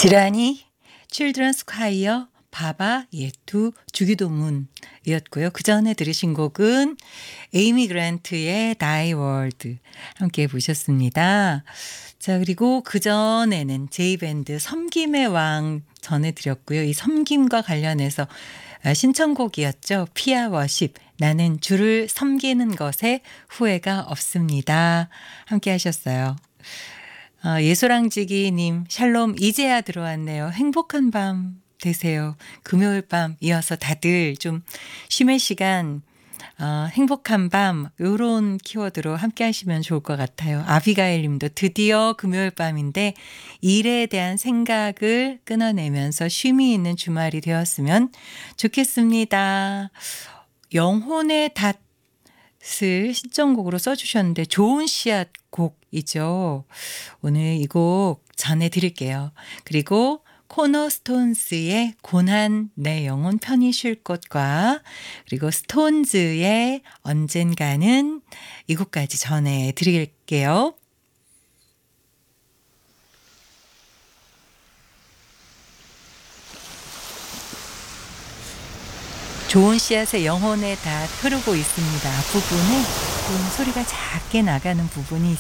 지라니 칠드런스 콰이어 바바 예투 주기도문이었고요. 그 전에 들으신 곡은 에이미 그랜트의 다이 월드 함께 보셨습니다. 자, 그리고 그 전에는 제이밴드 섬김의 왕 전해드렸고요. 이 섬김과 관련해서 신청곡이었죠. 피아 워십 나는 주를 섬기는 것에 후회가 없습니다. 함께 하셨어요. 예소랑지기님 샬롬 이제야 들어왔네요. 행복한 밤 되세요. 금요일 밤 이어서 다들 좀 쉼의 시간 행복한 밤 요런 키워드로 함께 하시면 좋을 것 같아요. 아비가일 님도 드디어 금요일 밤인데 일에 대한 생각을 끊어내면서 쉼이 있는 주말이 되었으면 좋겠습니다. 영혼의 닷을 신청곡으로 써주셨는데 좋은 씨앗 곡이죠. 오늘 이 곡 전해드릴게요. 그리고 코너스톤스의 고난 내 영혼 편히 쉴 곳과 그리고 스톤즈의 언젠가는 이 곡까지 전해드릴게요. 좋은 씨앗의 영혼의 닷 흐르고 있습니다. 앞부분에 좀 소리가 작게 나가는 부분이